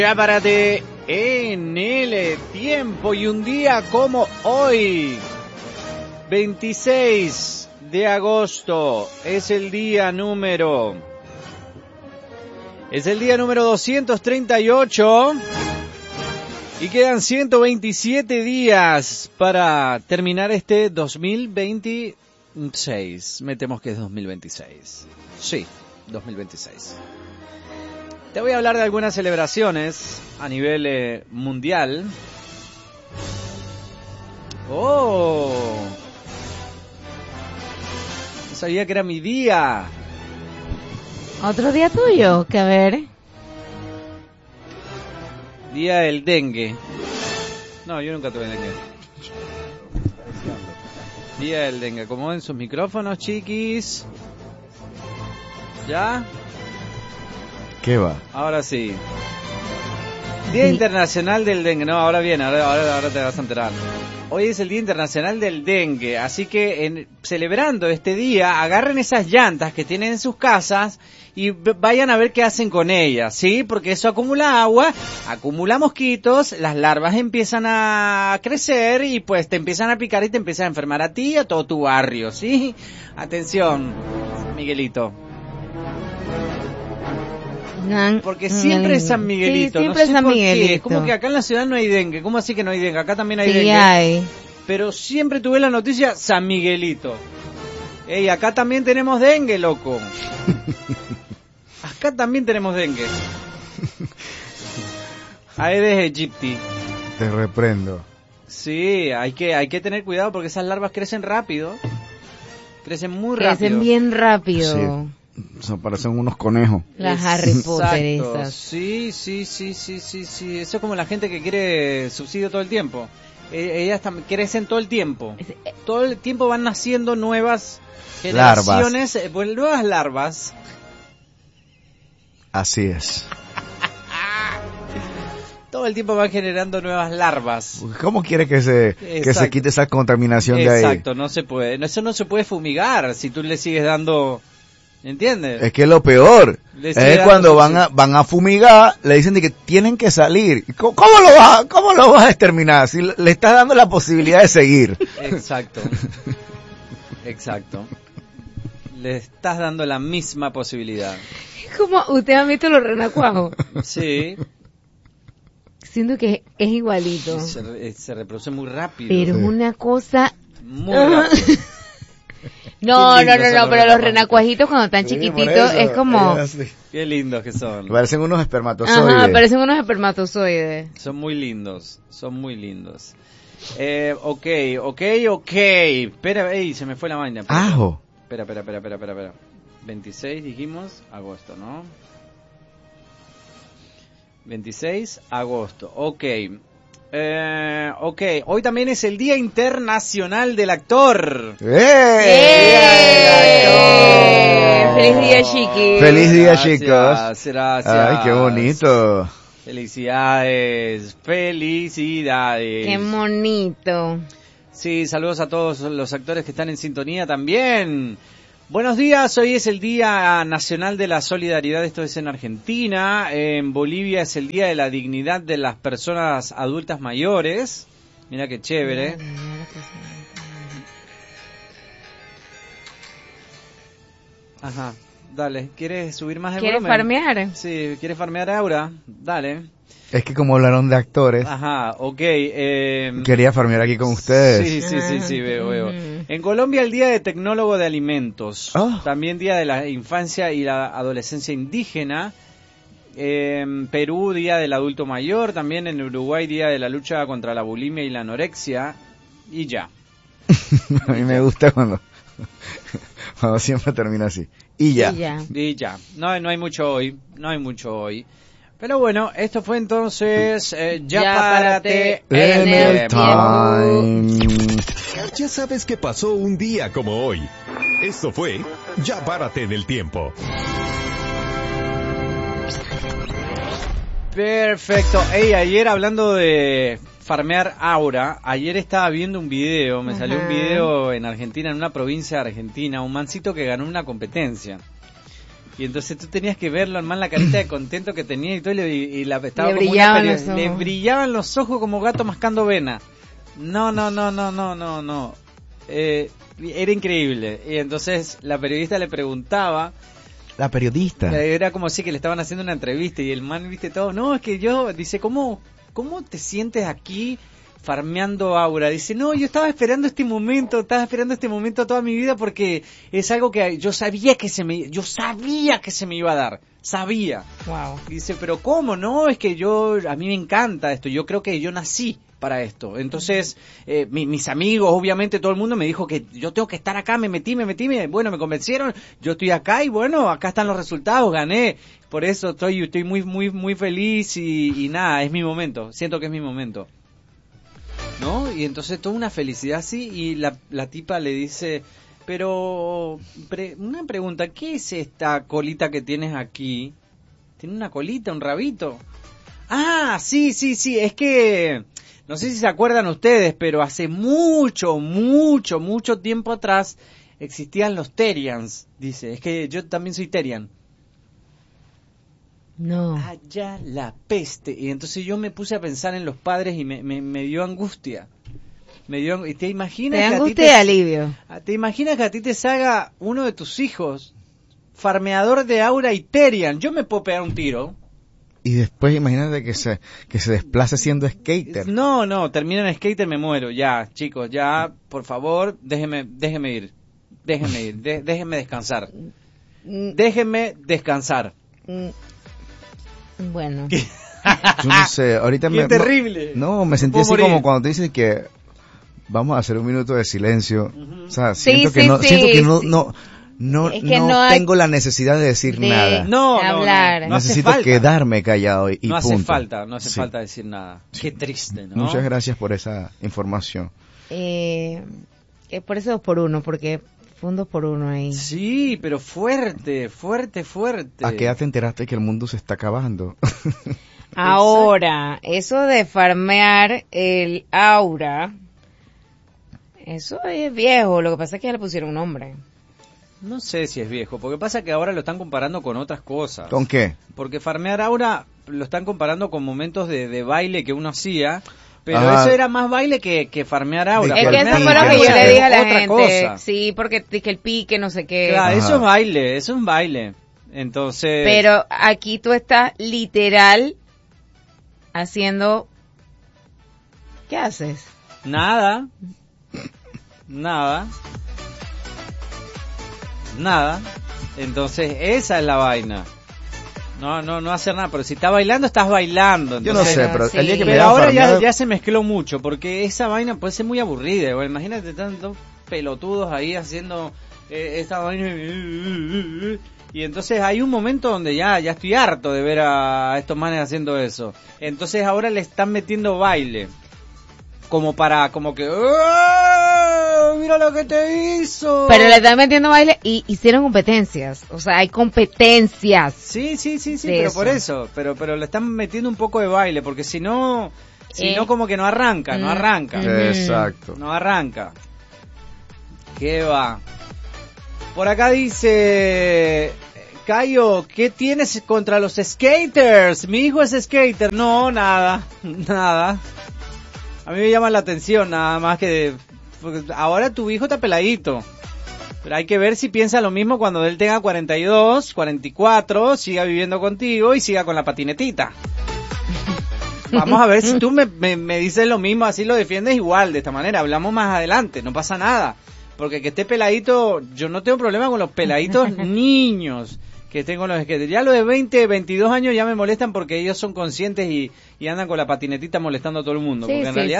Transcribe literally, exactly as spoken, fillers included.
Prepárate en el tiempo y un día como hoy, veintiséis de agosto, es el día número, es el día número doscientos treinta y ocho y quedan ciento veintisiete días para terminar este dos mil veintiséis. Me temo que es dos mil veintiséis. Sí, dos mil veintiséis. Te voy a hablar de algunas celebraciones a nivel eh, mundial. ¡Oh! No sabía que era mi día. ¿Otro día tuyo? Que a ver. Día del dengue. No, yo nunca tuve dengue. Día del dengue. Acomoden sus micrófonos, chiquis. ¿Ya? ¿Qué va? Ahora sí. Día sí. Internacional del Dengue. No, ahora bien, ahora, ahora, ahora te vas a enterar. Hoy es el Día Internacional del Dengue, así que en, celebrando este día, agarren esas llantas que tienen en sus casas y vayan a ver qué hacen con ellas, ¿sí? Porque eso acumula agua, acumula mosquitos, las larvas empiezan a crecer y pues te empiezan a picar y te empiezan a enfermar a ti y a todo tu barrio, ¿sí? Atención, Miguelito. Porque siempre es San Miguelito, sí, siempre no sé es San por Miguelito. qué. Es como que acá en la ciudad no hay dengue. ¿Cómo así que no hay dengue? Acá también hay sí, dengue. Hay. Pero siempre tuve la noticia San Miguelito. Ey, acá también tenemos dengue, loco. Acá también tenemos dengue. Aedes aegypti. Te reprendo. Sí, hay que hay que tener cuidado porque esas larvas crecen rápido. Crecen muy rápido. Crecen bien rápido. Sí. O sea, parecen unos conejos. Las Harry Potter esas. Sí, sí, sí, sí, sí, sí. Eso es como la gente que quiere subsidio todo el tiempo. Eh, ellas tam- crecen todo el tiempo. Todo el tiempo van naciendo nuevas generaciones, larvas. Eh, nuevas larvas. Así es. Todo el tiempo van generando nuevas larvas. ¿Cómo quiere que se que se quite esa contaminación de ahí? Exacto, no se puede. Eso no se puede fumigar si tú le sigues dando... ¿Entiendes? Es que lo peor es cuando van a van a fumigar, le dicen de que tienen que salir. ¿Cómo, cómo lo vas cómo lo vas a exterminar si le estás dando la posibilidad de seguir? Exacto. Exacto. Le estás dando la misma posibilidad. Como usted ha visto los renacuajos. Sí. Siento que es igualito. Se, se reproduce muy rápido. Pero es una cosa muy rápido. No, no, no, no, pero los renacuajitos cuando están sí, chiquititos es como... Qué lindos que son. Parecen unos espermatozoides. Ajá, parecen unos espermatozoides. Son muy lindos, son muy lindos. Eh, ok, ok, ok. Espera, ey, se me fue la vaina. Ajo. Espera, espera, espera, espera, espera, espera. veintiséis dijimos, agosto, ¿no? veintiséis, agosto, ok. Eh, ok, hoy también es el Día Internacional del Actor. ¡Eh! ¡Eh! ¡Feliz día, chiquis! ¡Feliz día, gracias, chicos! Gracias. ¡Ay, qué bonito! Felicidades, felicidades. ¡Qué bonito! Sí, saludos a todos los actores que están en sintonía también. Buenos días, hoy es el Día Nacional de la Solidaridad, esto es en Argentina. En Bolivia es el Día de la Dignidad de las Personas Adultas Mayores. Mira qué chévere. Ajá, dale, ¿quieres subir más el volumen? ¿Quieres farmear? Sí, ¿quieres farmear, Aura? Dale. Es que como hablaron de actores. Ajá, ok. Eh, quería farmear aquí con ustedes. Sí, sí, sí, sí, veo, veo. En Colombia el Día de Tecnólogo de Alimentos. Oh. También Día de la Infancia y la Adolescencia Indígena. En Perú, Día del Adulto Mayor. También en Uruguay, Día de la Lucha contra la Bulimia y la Anorexia. Y ya. A mí me gusta cuando, cuando siempre termina así. Y ya. Y ya. Y ya. No, no hay mucho hoy. No hay mucho hoy. Pero bueno, esto fue entonces eh, Ya, ya párate en el time. Ya sabes qué pasó un día como hoy. Esto fue Ya párate en el tiempo. Perfecto. Hey, ayer hablando de farmear Aura, ayer estaba viendo un video, me Ajá. salió un video en Argentina, en una provincia de Argentina, un mancito que ganó una competencia. Y entonces tú tenías que verlo, hermano, la carita de contento que tenía y todo, y, le, y la, estaba le, como brillaban una los ojos. le brillaban los ojos como gato mascando vena. No, no, no, no, no, no, no. Eh, era increíble. Y entonces la periodista le preguntaba... La periodista. Era como si que le estaban haciendo una entrevista y el man, viste, todo, no, es que yo, dice, ¿cómo, cómo te sientes aquí farmeando aura? Dice, no, yo estaba esperando este momento, estaba esperando este momento toda mi vida porque es algo que yo sabía que se me, yo sabía que se me iba a dar, sabía. Wow. Dice, pero ¿cómo? No, es que yo, a mí me encanta esto, yo creo que yo nací para esto. Entonces, eh, mi, mis amigos, obviamente todo el mundo me dijo que yo tengo que estar acá, me metí, me metí, me, bueno, me convencieron, yo estoy acá y bueno, acá están los resultados, gané. Por eso estoy estoy muy muy muy feliz y, y nada, es mi momento, siento que es mi momento. ¿No? Y entonces toda una felicidad así y la, la tipa le dice, pero pre, una pregunta, ¿qué es esta colita que tienes aquí? ¿Tiene una colita, un rabito? Ah, sí, sí, sí, es que... No sé si se acuerdan ustedes, pero hace mucho, mucho, mucho tiempo atrás existían los Terians, dice. Es que yo también soy Terian. No. Allá la peste. Y entonces yo me puse a pensar en los padres y me, me, me dio angustia. Me dio, y te imaginas Te que angustia a ti te, y alivio. ¿Te imaginas que a ti te salga uno de tus hijos farmeador de aura y Terian? Yo me puedo pegar un tiro. Y después imagínate que se que se desplace siendo skater. No, no, termina en skater, me muero. Ya, chicos, ya, por favor, déjeme, déjeme ir. Déjeme ir, de, déjeme descansar. Déjeme descansar. Bueno. Yo no sé, ahorita Qué me... terrible. No, me sentí Puedo así morir. como cuando te dices que vamos a hacer un minuto de silencio. Uh-huh. O sea, Sí, siento que sí, no, sí, siento que no, sí. no, no, Es que no, no hay tengo la necesidad de decir de- nada. No, no, hablar. no, no hace Necesito falta. quedarme callado y, y no hace punto. falta, no hace Sí. falta decir nada. Sí. Qué triste, ¿no? Muchas gracias por esa información. Eh, eh, por eso dos por uno, porque fue un dos por uno ahí. Sí, pero fuerte, fuerte, fuerte. ¿A qué edad te enteraste que el mundo se está acabando? Ahora, eso de farmear el aura, eso es viejo, lo que pasa es que ya le pusieron un nombre. No sé si es viejo, porque pasa que ahora lo están comparando con otras cosas. ¿Con qué? Porque farmear aura lo están comparando con momentos de, de baile que uno hacía, pero Ah. eso era más baile que, que farmear aura. De Es que que el eso Farmear fue lo pique, que yo no le sé, dije a la otra gente. cosa. Sí, porque dije el pique, no sé qué. Claro, Ajá. eso es baile, eso es un baile. Entonces... Pero aquí tú estás literal haciendo... ¿Qué haces? Nada. Nada. Nada. Entonces, esa es la vaina. No, no, no hacer nada, pero si estás bailando, estás bailando. Yo no entonces- sé, pero Sí. el día que me Pero hagan ahora ya, farmear- ya se mezcló mucho, porque esa vaina puede ser muy aburrida. Bueno, imagínate tantos pelotudos ahí haciendo eh, esa vaina. Y entonces hay un momento donde ya, ya estoy harto de ver a estos manes haciendo eso. Entonces ahora le están metiendo baile. Como para, como que... ¡Oh, mira lo que te hizo! Pero le están metiendo baile y hicieron competencias. O sea, hay competencias. Sí, sí, sí, sí, de pero eso. por eso, pero pero le están metiendo un poco de baile, porque si no, si Eh. no como que no arranca, no Mm, arranca, mm. Exacto. no arranca. ¿Qué va? Por acá dice, Cayo, ¿qué tienes contra los skaters? Mi hijo es skater. No, nada, nada. A mí me llama la atención, nada más que... porque ahora tu hijo está peladito. Pero hay que ver si piensa lo mismo cuando él tenga cuarenta y dos, cuarenta y cuatro, siga viviendo contigo y siga con la patinetita. Vamos a ver si tú me, me, me dices lo mismo, así lo defiendes igual, de esta manera. Hablamos más adelante, no pasa nada. Porque que esté peladito, yo no tengo problema con los peladitos niños que tengo los skaters. Ya los de veinte, veintidós años ya me molestan porque ellos son conscientes y, y andan con la patinetita molestando a todo el mundo. Sí, porque en sí, realidad